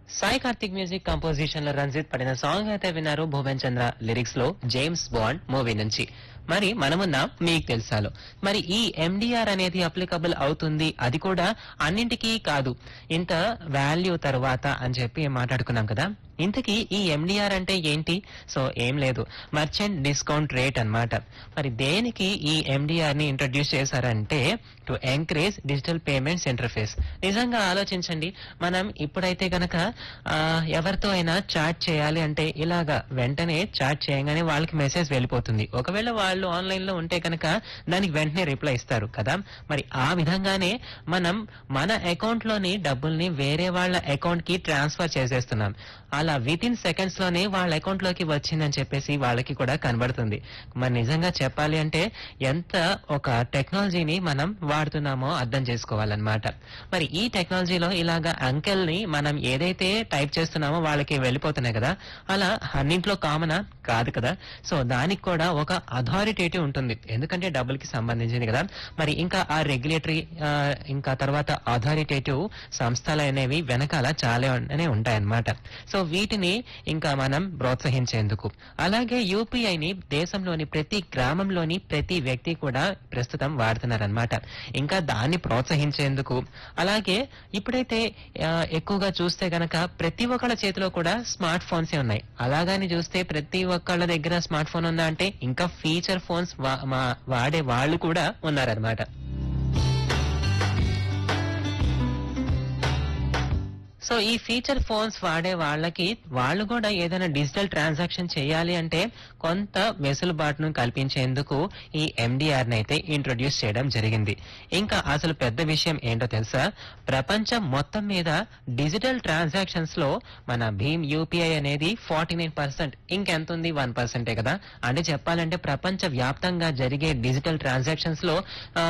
Sai Karthik music composition లో రంజిత్ పడిన song అయితే విన్నారు భువన్ చంద్ర లిరిక్స్ లో జేమ్స్ బాండ్ మూవీ నుంచి. మరి మనమున్నాం మీకు తెలుసాలో. మరి ఈ ఎండిఆర్ అనేది అప్లికబుల్ అవుతుంది, అది కూడా అన్నింటికీ కాదు, ఇంత వాల్యూ తర్వాత అని చెప్పి మాట్లాడుకున్నాం కదా. ఇంతకీ ఈ ఎండిఆర్ అంటే ఏంటి? సో ఏం లేదు, మర్చెంట్ డిస్కౌంట్ రేట్ అన్నమాట. మరి దేనికి ఈ ఎండిఆర్ ని ఇంట్రడ్యూస్ చేశారంటే to encourage digital payments interface. నిజంగా ఆలోచించండి, మనం ఇప్పుడైతే గనక ఎవరితో అయినా చాట్ చేయాలి అంటే ఇలాగా వెంటనే చాట్ చేయగానే వాళ్ళకి మెసేజ్ వెళ్ళిపోతుంది. ఒకవేళ వాళ్ళు ఆన్లైన్ లో ఉంటే కనుక దానికి వెంటనే రిప్లై ఇస్తారు కదా. మరి ఆ విధంగానే మనం మన అకౌంట్ లోని డబ్బుల్ని వేరే వాళ్ళ అకౌంట్ కి ట్రాన్స్ఫర్ చేసేస్తున్నాం. అలా విత్ ఇన్ సెకండ్స్ లోనే వాళ్ళ అకౌంట్ లోకి వచ్చిందని చెప్పేసి వాళ్ళకి కూడా కనబడుతుంది. మరి నిజంగా చెప్పాలి అంటే ఎంత ఒక టెక్నాలజీని మనం వాడుతున్నామో అర్థం చేసుకోవాలన్నమాట. మరి ఈ టెక్నాలజీలో ఇలాగా అంకెల్ ని మనం ఏదైతే టైప్ చేస్తున్నామో వాళ్ళకి వెళ్ళిపోతున్నాయి కదా, అలా అన్నింట్లో కామనా కాదు కదా. సో దానికి కూడా ఒక అథారిటేటివ్ ఉంటుంది, ఎందుకంటే డబ్బులకి సంబంధించింది కదా. మరి ఇంకా ఆ రెగ్యులేటరీ ఇంకా తర్వాత అథారిటేటివ్ సంస్థలు అనేవి వెనకాల చాలానే ఉంటాయన్నమాట. సో వీటిని ఇంకా మనం ప్రోత్సహించేందుకు, అలాగే యూపీఐని దేశంలోని ప్రతి గ్రామంలోని ప్రతి వ్యక్తి కూడా ప్రస్తుతం వాడుతున్నారనమాట. ఇంకా దాన్ని ప్రోత్సహించేందుకు, అలాగే ఇప్పుడైతే ఎక్కువగా చూస్తే గనక ప్రతి ఒక్కళ్ళ చేతిలో కూడా స్మార్ట్ ఫోన్స్ ఉన్నాయి. అలాగని చూస్తే ప్రతి ఒక్కళ్ళ దగ్గర స్మార్ట్ ఫోన్ ఉందా అంటే ఇంకా ఫీచర్ ఫోన్స్ వాడే వాళ్ళు కూడా ఉన్నారనమాట. సో ఈ ఫీచర్ ఫోన్స్ వాడే వాళ్ళకి వాళ్ళు కూడా ఏదైనా డిజిటల్ ట్రాన్సాక్షన్ చేయాలి అంటే కొంత వెసులుబాటును కల్పించేందుకు ఈ ఎండిఆర్ ని అయితే ఇంట్రొడ్యూస్ చేయడం జరిగింది. ఇంకా అసలు పెద్ద విషయం ఏంటో తెలుసా, ప్రపంచం మొత్తం మీద డిజిటల్ ట్రాన్సాక్షన్స్ లో మన భీమ్ యూపీఐ అనేది 49%, ఇంకెంత ఉంది 1% కదా. అంటే చెప్పాలంటే ప్రపంచ వ్యాప్తంగా జరిగే డిజిటల్ ట్రాన్సాక్షన్స్ లో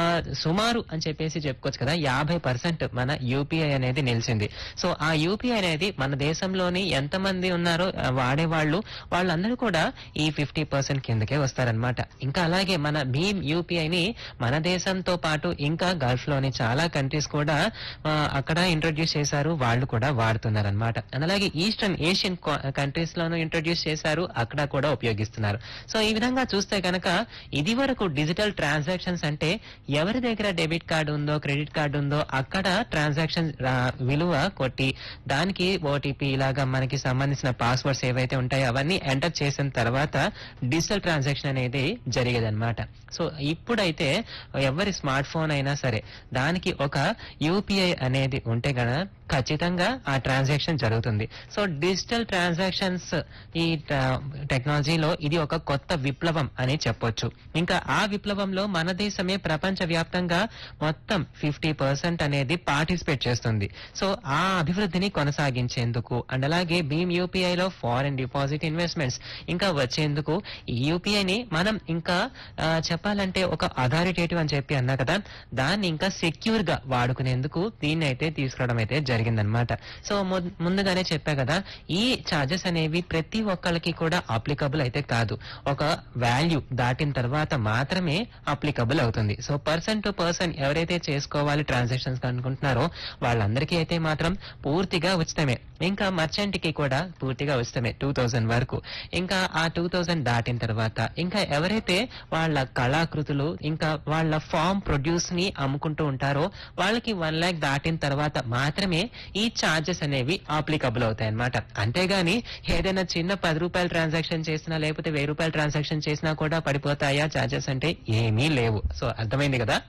సుమారు అని చెప్పేసి చెప్పుకోవచ్చు కదా, 50% మన యూపీఐ అనేది నిలిచింది. సో ఆ యూపీఐ అనేది మన దేశంలోని ఎంతమంది ఉన్నారో వాడేవాళ్ళు, వాళ్ళందరూ కూడా ఈ 50% కిందకే వస్తారనమాట. ఇంకా అలాగే మన భీమ్ యూపీఐని మన దేశంతో పాటు ఇంకా గల్ఫ్ లోని చాలా కంట్రీస్ కూడా అక్కడ ఇంట్రొడ్యూస్ చేశారు, వాళ్ళు కూడా వాడుతున్నారనమాట. అలాగే ఈస్టర్న్ ఏషియన్ కంట్రీస్ లోనూ ఇంట్రొడ్యూస్ చేశారు, అక్కడ కూడా ఉపయోగిస్తున్నారు. సో ఈ విధంగా చూస్తే కనుక ఇది వరకు డిజిటల్ ట్రాన్సాక్షన్స్ అంటే ఎవరి దగ్గర డెబిట్ కార్డు ఉందో క్రెడిట్ కార్డు ఉందో అక్కడ ట్రాన్సాక్షన్ విలువ కొట్టి దానికి ఓటీపీ ఇలాగా మనకి సంబంధించిన పాస్వర్డ్స్ ఏవైతే ఉంటాయో అవన్నీ ఎంటర్ చేసిన తర్వాత డిజిటల్ ట్రాన్సాక్షన్ అనేది జరిగేదన్నమాట. సో ఇప్పుడైతే ఎవరి స్మార్ట్ ఫోన్ అయినా సరే దానికి ఒక యూపీఐ అనేది ఉంటే గన ఖచ్చితంగా ఆ ట్రాన్సాక్షన్ జరుగుతుంది. సో డిజిటల్ ట్రాన్సాక్షన్స్ ఈ టెక్నాలజీలో ఇది ఒక కొత్త విప్లవం అని చెప్పొచ్చు. ఇంకా ఆ విప్లవంలో మన దేశమే ప్రపంచ వ్యాప్తంగా మొత్తం 50% అనేది పార్టిసిపేట్ చేస్తుంది. సో ఆ అభివృద్ధిని కొనసాగించేందుకు అండ్ అలాగే భీమ్ యూపీఐలో ఫారెన్ డిపాజిట్ ఇన్వెస్ట్మెంట్స్ ఇంకా వచ్చేందుకు ఈ యూపీఐని మనం ఇంకా చెప్పాలంటే ఒక అథారిటేటివ్ అని చెప్పి అన్నా కదా, దాన్ని ఇంకా సెక్యూర్ గా వాడుకునేందుకు దీన్ని అయితే తీసుకురావడం అయితే జరిగిందనమాట. సో ముందుగానే చెప్పా కదా, ఈ ఛార్జెస్ అనేవి ప్రతి ఒక్కరికి కూడా అప్లికబుల్ అయితే కాదు, ఒక వాల్యూ దాటిన తర్వాత మాత్రమే అప్లికబుల్ అవుతుంది. సో పర్సన్ టు పర్సన్ ఎవరైతే చేసుకోవాలి ట్రాన్సాక్షన్స్ అనుకుంటున్నారో వాళ్ళందరికీ అయితే మాత్రం పూర్తిగా ఉచితమే. ఇంకా మర్చెంట్ కి కూడా పూర్తిగా ఉచితమే 2000 వరకు. ఇంకా ఆ 2000 దాటిన తర్వాత ఇంకా ఎవరైతే వాళ్ళ కళాకృతులు ఇంకా వాళ్ళ ఫామ్ ప్రొడ్యూస్ ని అమ్ముకుంటూ ఉంటారో వాళ్ళకి 1 lakh దాటిన తర్వాత మాత్రమే ఈ ఛార్జెస్ అనేవి అప్లికబుల్ అవుతాయి అన్నమాట. అంతేగాని ఏదైనా చిన్న 10 రూపాయల ట్రాన్సాక్షన్ చేసినా లేకపోతే 1000 రూపాయల ట్రాన్సాక్షన్ చేసినా కూడా పడిపోతాయా ఛార్జెస్ అంటే ఏమీ లేవు. సో అర్థమైంది కదా.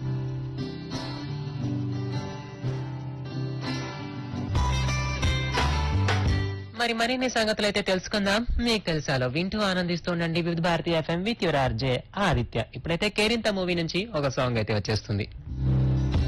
మరి మరిన్ని సంగతులు అయితే తెలుసుకుందాం మీకు తెలుసాలో. వింటూ ఆనందిస్తూ ఉండండి వివిధ Bharati FM with your RJ Aditya. ఇప్పుడైతే కేరింత మూవీ నుంచి ఒక సాంగ్ అయితే వచ్చేస్తుంది.